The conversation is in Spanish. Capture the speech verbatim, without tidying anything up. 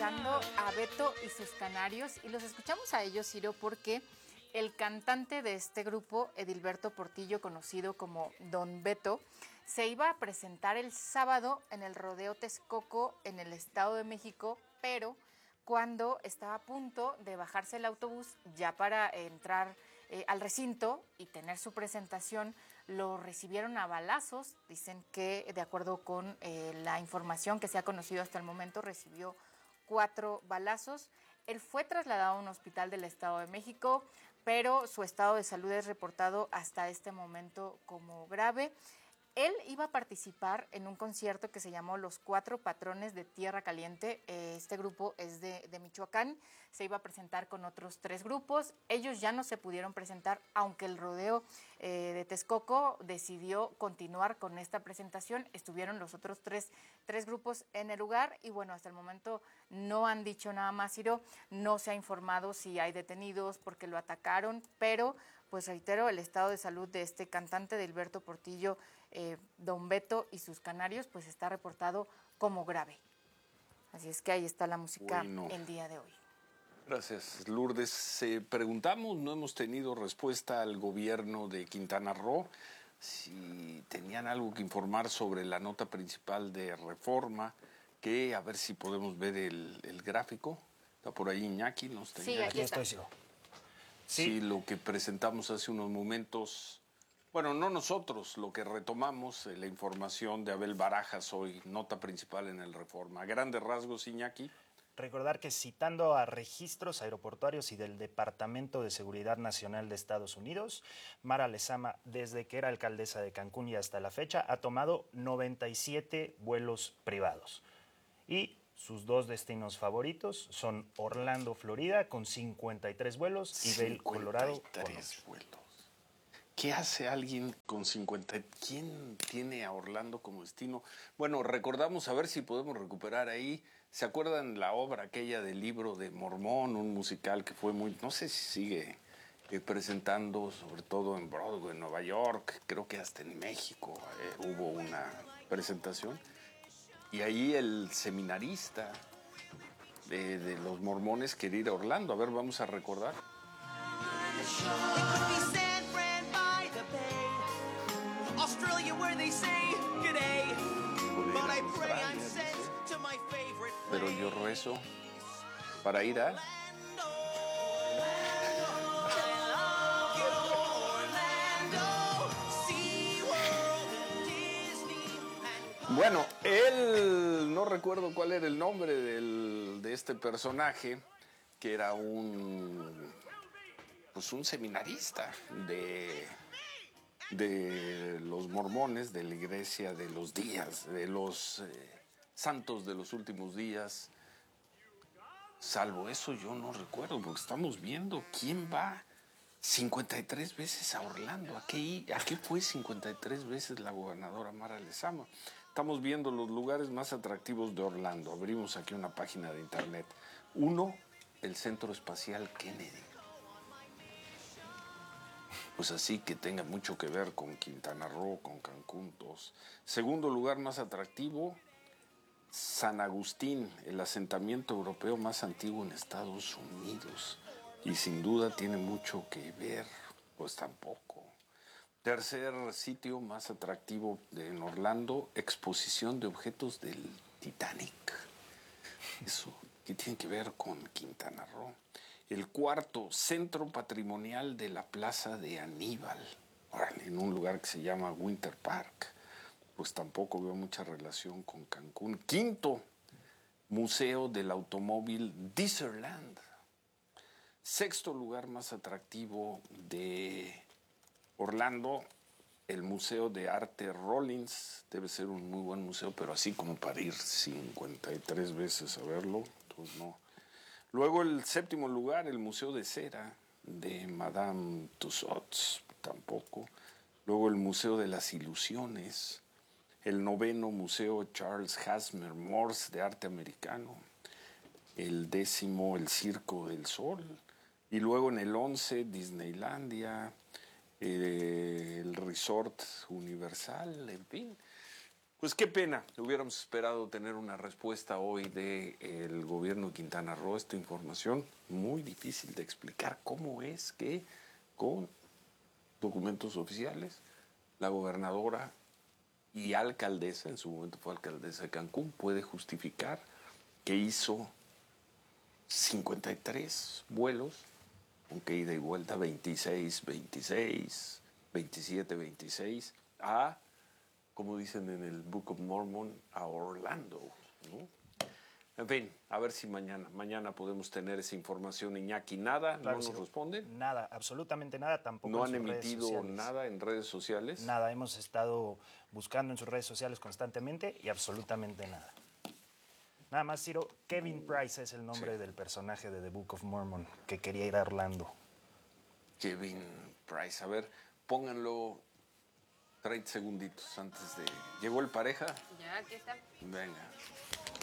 escuchando a Beto y sus Canarios, y los escuchamos a ellos, Ciro, porque el cantante de este grupo, Edilberto Portillo, conocido como Don Beto, se iba a presentar el sábado en el Rodeo Texcoco en el Estado de México, pero cuando estaba a punto de bajarse el autobús ya para entrar eh, al recinto y tener su presentación, lo recibieron a balazos. Dicen que, de acuerdo con eh, la información que se ha conocido hasta el momento, recibió cuatro balazos. Él fue trasladado a un hospital del Estado de México, pero su estado de salud es reportado hasta este momento como grave. Él iba a participar en un concierto que se llamó Los Cuatro Patrones de Tierra Caliente. Este grupo es de, de Michoacán. Se iba a presentar con otros tres grupos. Ellos ya no se pudieron presentar, aunque el rodeo eh, de Texcoco decidió continuar con esta presentación. Estuvieron los otros tres, tres grupos en el lugar y bueno, hasta el momento no han dicho nada más, Ciro. No se ha informado si hay detenidos porque lo atacaron, pero pues reitero, el estado de salud de este cantante, de Edilberto Portillo, eh, Don Beto y sus Canarios, pues está reportado como grave. Así es que ahí está la música bueno, el día de hoy. Gracias, Lourdes. Eh, preguntamos, no hemos tenido respuesta al gobierno de Quintana Roo, si tenían algo que informar sobre la nota principal de Reforma, que a ver si podemos ver el, el gráfico. Está por ahí Iñaki, nos tenía. Sí, aquí está. Estoy, Sí. sí, lo que presentamos hace unos momentos, bueno, no nosotros, lo que retomamos, eh, la información de Abel Barajas hoy, nota principal en el Reforma. A grandes rasgos, Iñaki. Recordar que citando a registros aeroportuarios y del Departamento de Seguridad Nacional de Estados Unidos, Mara Lezama, desde que era alcaldesa de Cancún y hasta la fecha, ha tomado noventa y siete vuelos privados. Y sus dos destinos favoritos son Orlando, Florida, con cincuenta y tres vuelos, y Vail, Colorado, con ocho vuelos. ¿Qué hace alguien con cincuenta? ¿Quién tiene a Orlando como destino? Bueno, recordamos, a ver si podemos recuperar ahí. ¿Se acuerdan la obra aquella del Libro de Mormón, un musical que fue muy, no sé si sigue eh, presentando, sobre todo en Broadway, en Nueva York, creo que hasta en México eh, hubo una presentación? Y ahí el seminarista de, de los mormones quería ir a Orlando. A ver, vamos a recordar. Pero yo rezo para ir a... Bueno, él, no recuerdo cuál era el nombre del, de este personaje, que era un, pues un seminarista de, de los mormones, de la iglesia de los días, de los eh, santos de los últimos días. Salvo eso yo no recuerdo, porque estamos viendo quién va cincuenta y tres veces a Orlando. ¿A qué, a qué fue cincuenta y tres veces la gobernadora Mara Lezama? Estamos viendo los lugares más atractivos de Orlando. Abrimos aquí una página de internet. Uno, el Centro Espacial Kennedy. Pues así que tenga mucho que ver con Quintana Roo, con Cancún. Dos. Segundo lugar más atractivo, San Agustín, el asentamiento europeo más antiguo en Estados Unidos. Y sin duda tiene mucho que ver, pues tampoco. Tercer sitio más atractivo de, en Orlando, exposición de objetos del Titanic. Eso, ¿qué tiene que ver con Quintana Roo? El cuarto, centro patrimonial de la Plaza de Aníbal, en un lugar que se llama Winter Park. Pues tampoco veo mucha relación con Cancún. Quinto, museo del automóvil Dixieland. Sexto lugar más atractivo de Orlando, el Museo de Arte Rollins. Debe ser un muy buen museo, pero así como para ir cincuenta y tres veces a verlo, pues no. Luego el séptimo lugar, el Museo de Cera de Madame Tussauds, tampoco. Luego el Museo de las Ilusiones. El noveno, Museo Charles Hasmer Morse de Arte Americano. El décimo, el Circo del Sol. Y luego en el once, Disneylandia, eh, el Resort Universal, en fin. Pues qué pena, hubiéramos esperado tener una respuesta hoy del gobierno de Quintana Roo. Esta información muy difícil de explicar cómo es que con documentos oficiales la gobernadora y alcaldesa, en su momento fue alcaldesa de Cancún, puede justificar que hizo cincuenta y tres vuelos, aunque ida y vuelta veintiséis, veintiséis, veintisiete, veintiséis, a, como dicen en el Book of Mormon, a Orlando, ¿no? En fin, a ver si mañana, mañana podemos tener esa información. Iñaki, nada, Claro, no sí. nos responden. Nada, absolutamente nada, tampoco No en han sus redes emitido sociales. nada en redes sociales. Nada, hemos estado buscando en sus redes sociales constantemente y absolutamente nada. Nada más, Ciro, Kevin Price es el nombre Sí. del personaje de The Book of Mormon que quería ir a Orlando. Kevin Price, a ver, pónganlo treinta segunditos antes de... ¿Llegó el pareja? Ya, aquí está. Venga.